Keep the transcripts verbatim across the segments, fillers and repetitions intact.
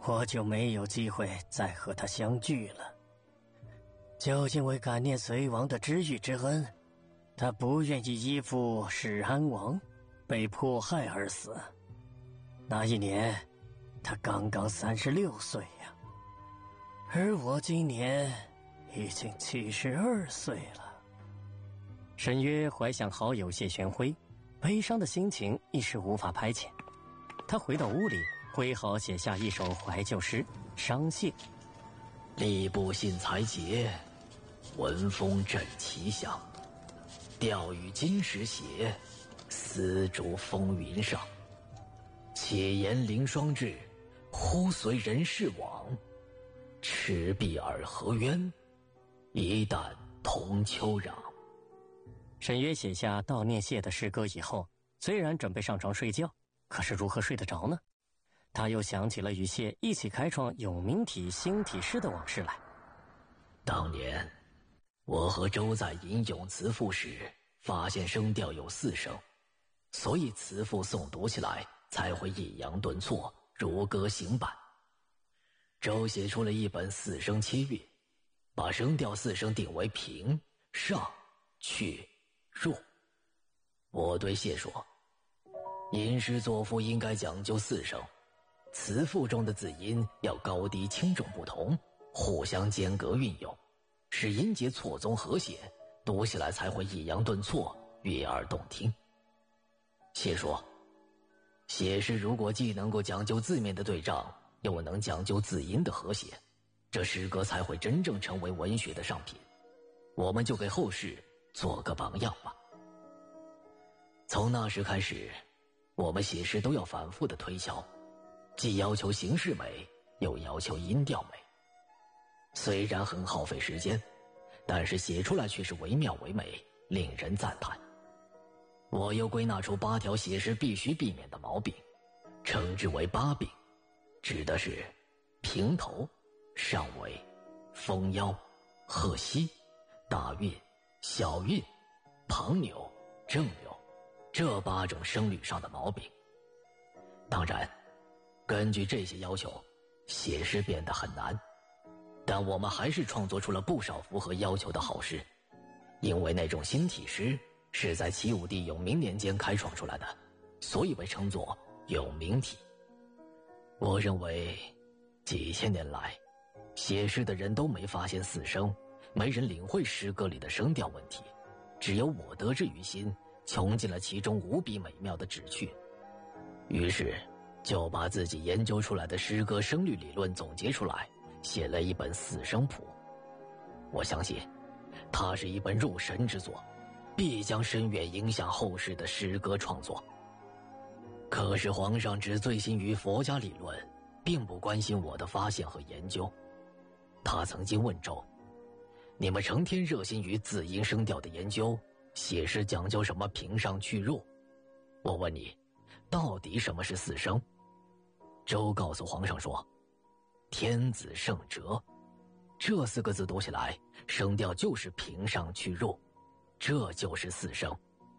我就没有机会再和他相聚了。就因为感念隋王的知遇之恩，他不愿意依附始安王，被迫害而死。那一年，他刚刚三十六岁呀，而我今年已经七十二岁了。沈约怀想好友谢玄辉，悲伤的心情一时无法排遣。他回到屋里，挥毫写下一首怀旧诗，商谢。 吏部信才节，文风振其响。钓与金石写，丝竹风云上。且言凌霜至，忽随人事往。赤壁尔何冤，一旦同丘壤。 沈约写下悼念谢的诗歌以后，虽然准备上床睡觉，可是如何睡得着呢？他又想起了与谢一起开创永明体新体诗的往事来。 当年我和周在吟咏词赋时，发现声调有四声，所以词赋诵读起来才会抑扬顿挫，如歌行板。周写出了一本四声切乐，把声调四声定为平、上、去、入。我对谢说，吟诗作赋应该讲究四声，词赋中的字音要高低轻重不同，互相间隔运用，使音节错综和谐，读起来才会抑扬顿挫，悦耳动听。谢说，写诗如果既能够讲究字面的对仗，又能讲究字音的和谐，这诗歌才会真正成为文学的上品。我们就给后世做个榜样吧。从那时开始，我们写诗都要反复的推敲，既要求形式美，又要求音调美。虽然很耗费时间，但是写出来却是惟妙惟美，令人赞叹。我又归纳出八条写诗必须避免的毛病，称之为八病，指的是平头、上尾、丰腰、鹤膝、大韵、小韵、旁扭、正扭，这八种声律上的毛病。当然，根据这些要求，写诗变得很难，但我们还是创作出了不少符合要求的好诗。因为那种新体诗是在齐武帝永明年间开创出来的，所以被称作永明体。我认为几千年来，写诗的人都没发现四声，没人领会诗歌里的声调问题，只有我得之于心，穷尽了其中无比美妙的旨趣，于是就把自己研究出来的诗歌声律理论总结出来，写了一本四声谱。我相信它是一本入神之作，必将深远影响后世的诗歌创作。可是皇上只醉心于佛家理论，并不关心我的发现和研究。他曾经问周，你们成天热心于字音声调的研究，写诗讲究什么平上去入？我问你，到底什么是四声？周告诉皇上说，天子圣哲，这四个字读起来，声调就是平上去入，这就是四声。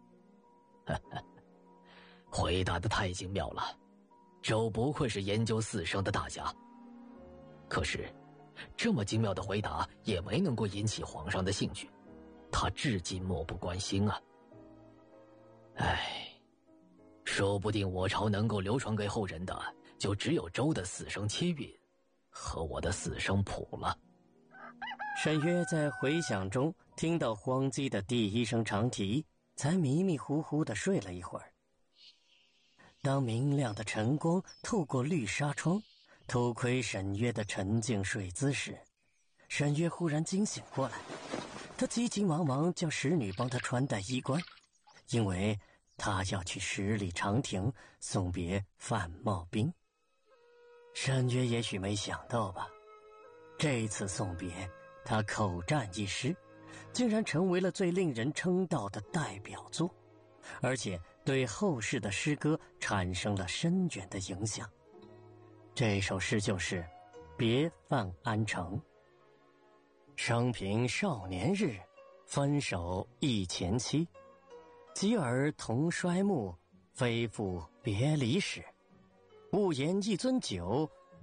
回答得太精妙了，周不愧是研究四声的大家。可是这么精妙的回答也没能够引起皇上的兴趣，他至今漠不关心啊。唉，说不定我朝能够流传给后人的，就只有周的四声切韵和我的四声谱了。 沈约在回响中听到荒鸡的第一声长啼，才迷迷糊糊地睡了一会儿。当明亮的晨光透过绿纱窗偷窥沈约的沉静睡姿时，沈约忽然惊醒过来。他急急忙忙叫使女帮他穿戴衣冠，因为他要去十里长亭送别范茂兵。沈约也许没想到吧，这次送别他口占一诗，竟然成为了最令人称道的代表作，而且对后世的诗歌产生了深远的影响。这首诗就是《别范安城》。生平少年日，分手一前期。及尔同衰暮，非复别离时。勿言一樽酒，